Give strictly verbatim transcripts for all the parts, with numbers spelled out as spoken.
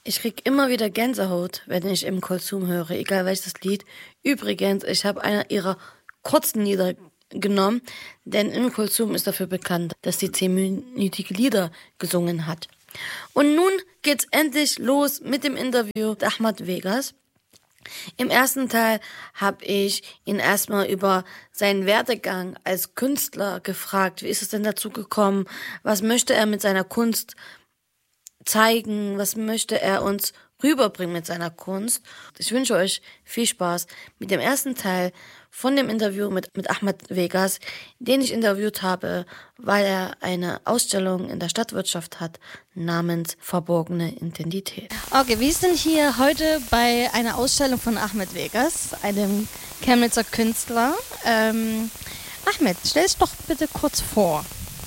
Ich krieg immer wieder Gänsehaut, wenn ich Umm Kulthum höre, egal welches Lied. Übrigens, ich habe einer ihrer kurzen Lieder genommen, denn Umm Kulthum ist dafür bekannt, dass sie zehnminütige Lieder gesungen hat. Und nun geht's endlich los mit dem Interview mit Ahmad Vegas. Im ersten Teil habe ich ihn erstmal über seinen Werdegang als Künstler gefragt. Wie ist es denn dazu gekommen? Was möchte er mit seiner Kunst zeigen? Was möchte er uns rüberbringen mit seiner Kunst? Ich wünsche euch viel Spaß mit dem ersten Teil von dem Interview mit, mit Ahmad Vegas, den ich interviewt habe, weil er eine Ausstellung in der Stadtwirtschaft hat, namens Verborgene Identität. Okay, wir sind hier heute bei einer Ausstellung von Ahmad Vegas, einem Chemnitzer Künstler. Ähm, Ahmed, stell dich doch bitte kurz vor.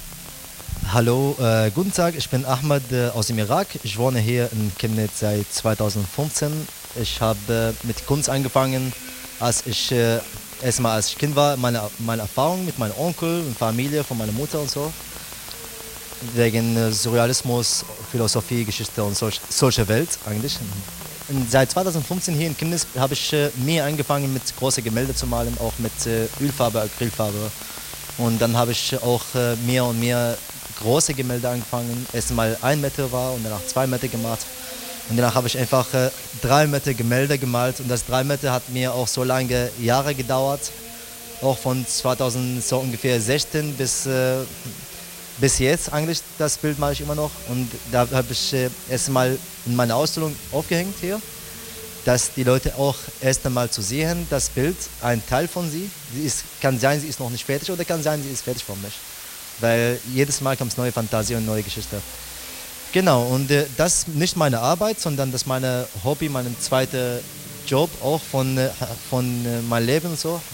Hallo, äh, guten Tag, ich bin Ahmad äh, aus dem Irak. Ich wohne hier in Chemnitz seit zweitausendfünfzehn. Ich habe äh, mit Kunst angefangen, als ich äh, erstmal als ich Kind war, meine, meine Erfahrung mit meinem Onkel und Familie, von meiner Mutter und so. Wegen äh, Surrealismus, Philosophie, Geschichte und solch, solche Welt eigentlich. Und seit zweitausendfünfzehn hier in Chemnitz habe ich äh, mehr angefangen mit großen Gemälde zu malen, auch mit äh, Ölfarbe, Acrylfarbe. Und dann habe ich auch äh, mehr und mehr große Gemälde angefangen. Erstmal ein Meter war und danach zwei Meter gemacht. Und danach habe ich einfach äh, drei Meter Gemälde gemalt. Und das drei Meter hat mir auch so lange Jahre gedauert. Auch von zweitausend so ungefähr sechzehn bis, äh, bis jetzt eigentlich. Das Bild mache ich immer noch. Und da habe ich äh, erstmal in meiner Ausstellung aufgehängt hier, dass die Leute auch erst einmal zu sehen, das Bild, ein Teil von sie. sie ist, kann sein, sie ist noch nicht fertig oder kann sein, sie ist fertig von mich. Weil jedes Mal kommt neue Fantasie und neue Geschichte. Genau, und äh, das ist nicht meine Arbeit, sondern das ist mein Hobby, mein zweiter Job auch von, äh, von äh, meinem Leben und so.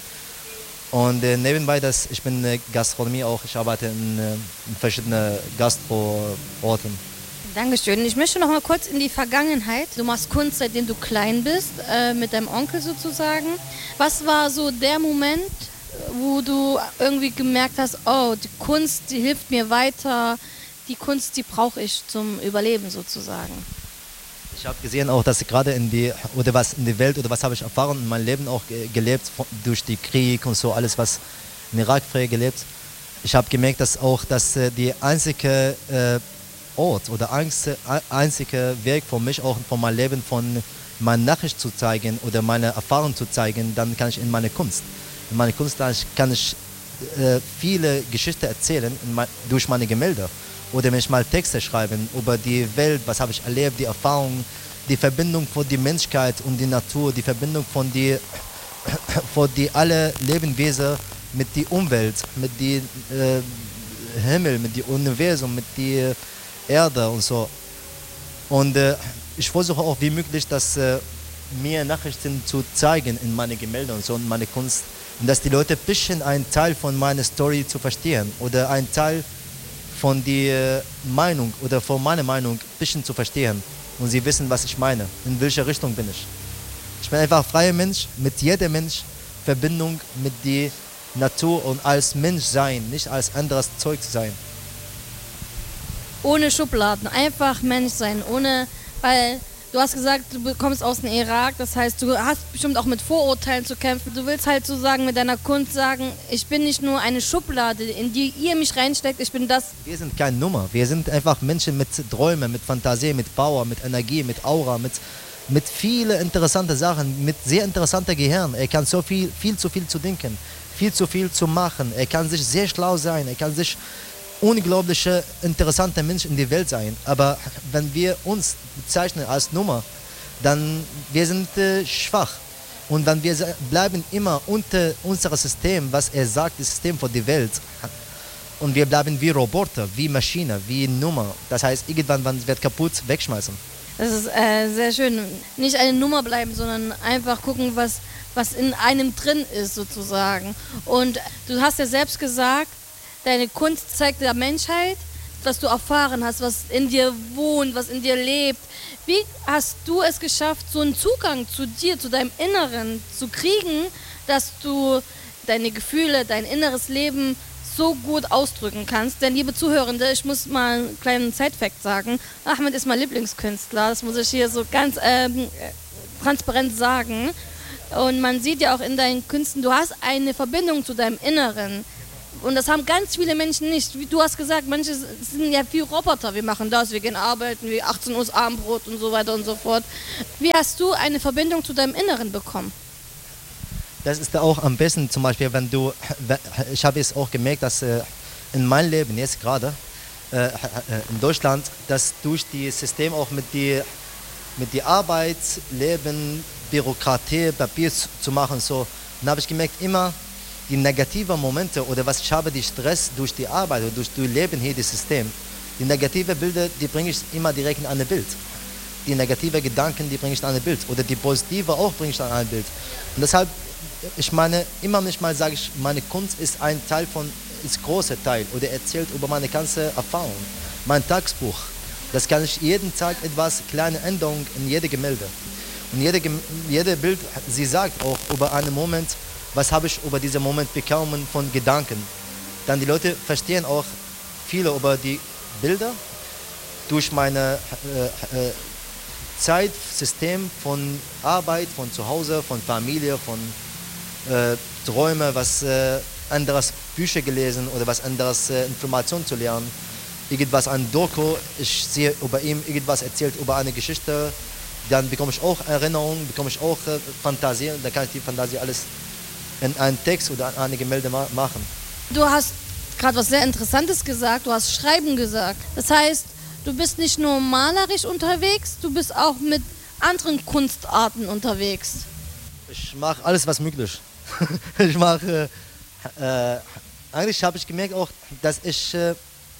Und äh, nebenbei, das, ich bin äh, Gastronomie auch, ich arbeite in, äh, in verschiedenen Gastro-Orten. Dankeschön. Ich möchte noch mal kurz in die Vergangenheit. Du machst Kunst, seitdem du klein bist, äh, mit deinem Onkel sozusagen. Was war so der Moment, wo du irgendwie gemerkt hast, oh, die Kunst, die hilft mir weiter, die Kunst, die brauche ich zum Überleben sozusagen? Ich habe gesehen auch, dass gerade in die, oder was in der Welt, oder was habe ich erfahren in meinem Leben auch ge- gelebt, von, durch den Krieg und so, alles, was im Irak früher gelebt. Ich habe gemerkt, dass auch, dass äh, die einzige äh, Ort oder einzige, einzige Weg für mich, auch von meinem Leben, von meiner Nachricht zu zeigen oder meine Erfahrung zu zeigen, dann kann ich in meine Kunst. In meiner Kunst kann ich äh, viele Geschichten erzählen mein, durch meine Gemälde. Oder wenn ich mal Texte schreibe über die Welt, was habe ich erlebt, die Erfahrung, die Verbindung von der Menschheit und der Natur, die Verbindung von die, von die alle Lebewesen mit der Umwelt, mit dem äh, Himmel, mit dem Universum, mit der Erde und so. Und äh, ich versuche auch wie möglich, dass äh, mehr Nachrichten zu zeigen in meine Gemälde und so, in meine Kunst. Und dass die Leute ein bisschen einen Teil von meiner Story zu verstehen oder einen Teil von der Meinung oder von meiner Meinung ein bisschen zu verstehen. Und sie wissen, was ich meine, in welche Richtung bin ich. Ich bin einfach ein freier Mensch, mit jedem Mensch Verbindung mit der Natur und als Mensch sein, nicht als anderes Zeug sein. Ohne Schubladen, einfach Mensch sein, ohne, weil du hast gesagt, du kommst aus dem Irak, das heißt, du hast bestimmt auch mit Vorurteilen zu kämpfen. Du willst halt sozusagen mit deiner Kunst sagen, ich bin nicht nur eine Schublade, in die ihr mich reinsteckt, ich bin das. Wir sind keine Nummer, wir sind einfach Menschen mit Träumen, mit Fantasie, mit Power, mit Energie, mit Aura, mit, mit vielen interessanten Sachen, mit sehr interessanten Gehirn. Er kann so viel, viel zu viel zu denken, viel zu viel zu machen. Er kann sich sehr schlau sein, er kann sich unglaubliche, interessante Mensch in die Welt sein. Aber wenn wir uns bezeichnen als Nummer, dann wir sind äh, schwach. Und wenn wir bleiben immer unter unserem System, was er sagt, das System von der Welt. Und wir bleiben wie Roboter, wie Maschine, wie Nummer. Das heißt, irgendwann wenn es wird kaputt, wegschmeißen. Das ist äh, sehr schön. Nicht eine Nummer bleiben, sondern einfach gucken, was, was in einem drin ist sozusagen. Und du hast ja selbst gesagt, deine Kunst zeigt der Menschheit, was du erfahren hast, was in dir wohnt, was in dir lebt. Wie hast du es geschafft, so einen Zugang zu dir, zu deinem Inneren zu kriegen, dass du deine Gefühle, dein inneres Leben so gut ausdrücken kannst. Denn, liebe Zuhörende, ich muss mal einen kleinen Side-Fact sagen. Ahmed ist mein Lieblingskünstler, das muss ich hier so ganz ähm, transparent sagen. Und man sieht ja auch in deinen Künsten, du hast eine Verbindung zu deinem Inneren. Und das haben ganz viele Menschen nicht. Wie du hast gesagt, manche sind ja viel Roboter. Wir machen das, wir gehen arbeiten, wie achtzehn Uhr Abendbrot und so weiter und so fort. Wie hast du eine Verbindung zu deinem Inneren bekommen? Das ist auch am besten, zum Beispiel, wenn du, ich habe es auch gemerkt, dass äh, in meinem Leben jetzt gerade äh, in Deutschland, dass durch das System auch mit die, mit die Arbeit, Leben, Bürokratie, Papier zu, zu machen, so, dann habe ich gemerkt, immer die negativen Momente oder was ich habe, die Stress durch die Arbeit oder durch das Leben hier, das System, die negativen Bilder, die bringe ich immer direkt in ein Bild. Die negativen Gedanken, die bringe ich in ein Bild. Oder die positive auch bringe ich in ein Bild. Und deshalb, ich meine, immer nicht mal sage ich, meine Kunst ist ein Teil von, ist ein großer Teil oder erzählt über meine ganze Erfahrung. Mein Tagebuch, das kann ich jeden Tag etwas, kleine Änderungen in jede Gemälde. Und jede, jede Bild, sie sagt auch über einen Moment, was habe ich über diesen Moment bekommen von Gedanken. Dann die Leute verstehen auch viele über die Bilder durch meine äh, äh, Zeitsystem von Arbeit, von zu Hause, von Familie, von äh, Träume, was äh, anderes Bücher gelesen oder was anderes äh, Informationen zu lernen. Irgendwas an Doku, ich sehe über ihn irgendwas erzählt über eine Geschichte, dann bekomme ich auch Erinnerungen, bekomme ich auch äh, Fantasie, dann kann ich die Fantasie alles in einen Text oder in eine Gemälde ma machen. Du hast gerade was sehr Interessantes gesagt, du hast Schreiben gesagt. Das heißt, du bist nicht nur malerisch unterwegs, du bist auch mit anderen Kunstarten unterwegs. Ich mache alles, was möglich. ich mache, äh, äh, eigentlich habe ich gemerkt auch, dass ich, äh,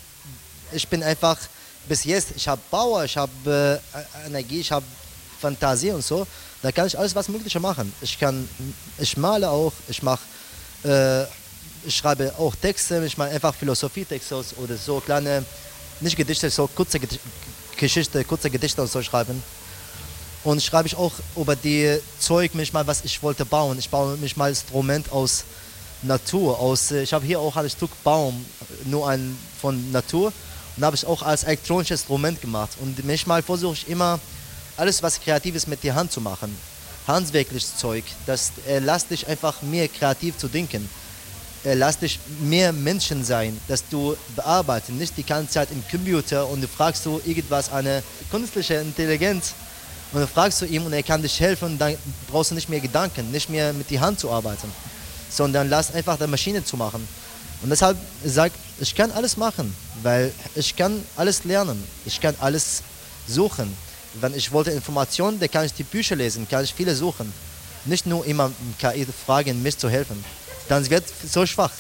ich bin einfach, bis jetzt, ich habe Power, ich habe äh, Energie, ich habe Fantasie und so, da kann ich alles, was Mögliche machen. Ich kann, ich male auch, ich mache, äh, ich schreibe auch Texte, ich mache einfach Philosophietexte oder so kleine, nicht Gedichte, so kurze Geschichte, kurze Gedichte und so schreiben. Und schreibe ich auch über die Zeug, mich mal, was ich wollte bauen. Ich baue mich mal Instrument aus Natur, aus, ich habe hier auch ein Stück Baum, nur ein von Natur, und habe ich auch als elektronisches Instrument gemacht. Und manchmal versuche ich immer, alles was Kreatives mit der Hand zu machen. Handwerkliches Zeug, das äh, lässt dich einfach mehr kreativ zu denken. Äh, lässt dich mehr Menschen sein, dass du bearbeiten, nicht die ganze Zeit im Computer und du fragst du irgendwas, eine künstliche Intelligenz, und dann fragst du ihm und er kann dich helfen, dann brauchst du nicht mehr Gedanken, nicht mehr mit der Hand zu arbeiten, sondern lass einfach die Maschine zu machen. Und deshalb sage ich, ich kann alles machen, weil ich kann alles lernen, ich kann alles suchen. Wenn ich wollte Informationen, dann kann ich die Bücher lesen, kann ich viele suchen. Nicht nur immer K I fragen, mich zu helfen. Dann wird es so schwach.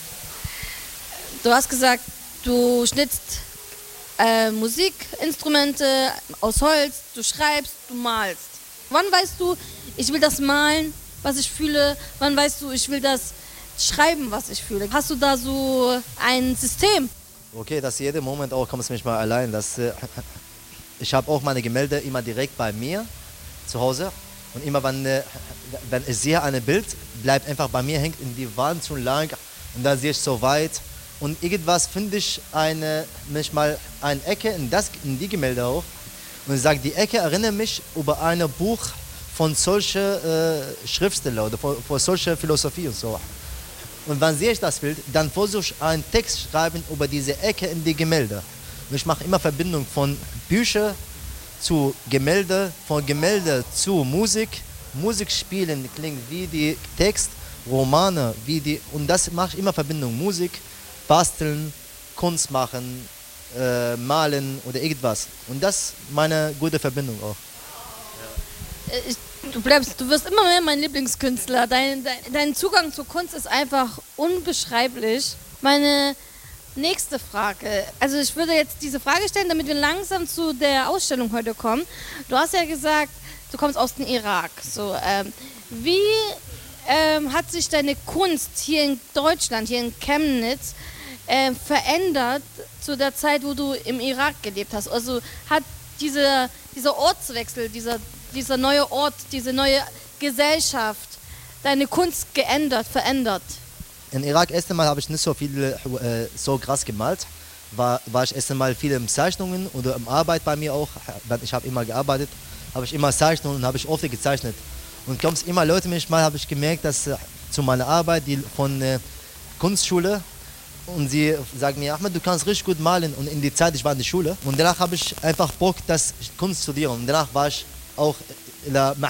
Du hast gesagt, du schnitzt äh, Musikinstrumente aus Holz, du schreibst, du malst. Wann weißt du, ich will das malen, was ich fühle? Wann weißt du, ich will das schreiben, was ich fühle? Hast du da so ein System? Okay, dass jeden Moment auch kommt es mich mal allein. Dass, äh, ich habe auch meine Gemälde immer direkt bei mir zu Hause. Und immer wenn, äh, wenn ich sehe ein Bild, bleibt einfach bei mir, hängt in die Wand zu lang. Und dann sehe ich so weit. Und irgendwas finde ich eine, manchmal eine Ecke in, das, in die Gemälde auch. Und ich sage, die Ecke erinnert mich über ein Buch von solchen äh, Schriftstellern oder von, von solcher Philosophie und so. Und wenn sehe ich das Bild, dann versuche ich einen Text zu schreiben über diese Ecke in die Gemälde. Und ich mache immer Verbindung von Büchern zu Gemälde, von Gemälde zu Musik. Musik spielen klingt wie die Text, Romane, wie die, und das mache ich immer Verbindung. Musik, basteln, Kunst machen, äh, malen oder irgendwas. Und das ist meine gute Verbindung auch. Ich, du bleibst, du wirst immer mehr mein Lieblingskünstler. Dein, dein, dein Zugang zur Kunst ist einfach unbeschreiblich. Meine nächste Frage, also ich würde jetzt diese Frage stellen, damit wir langsam zu der Ausstellung heute kommen. Du hast ja gesagt, du kommst aus dem Irak. So, ähm, wie ähm, hat sich deine Kunst hier in Deutschland, hier in Chemnitz, äh, verändert zu der Zeit, wo du im Irak gelebt hast? Also hat diese, dieser Ortswechsel, dieser, dieser neue Ort, diese neue Gesellschaft deine Kunst geändert, verändert? In Irak erst einmal habe ich nicht so viel äh, so krass gemalt. War, war ich erst einmal viel in Zeichnungen oder in Arbeit bei mir auch. Ich habe immer gearbeitet, habe ich immer Zeichnungen und habe ich oft gezeichnet. Und kommen immer Leute manchmal, habe ich gemerkt, dass äh, zu meiner Arbeit, die von äh, Kunstschule, und sie sagen mir, Ahmed, du kannst richtig gut malen. Und in die Zeit, ich war in der Schule. Und danach habe ich einfach Bock, das Kunst zu studieren. Und danach war ich auch in der